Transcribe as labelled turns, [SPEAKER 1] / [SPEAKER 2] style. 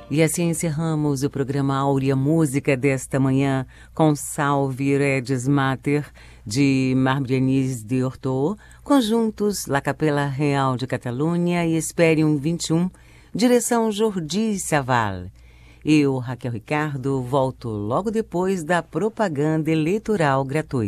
[SPEAKER 1] E assim encerramos o programa Áurea Música desta manhã com Salve Regis Mater, de Marbrianis de Hortot, conjuntos La Capella Real de Catalunha e Esperium 21, direção Jordi Saval. Eu, Raquel Ricardo, volto logo depois da propaganda eleitoral gratuita.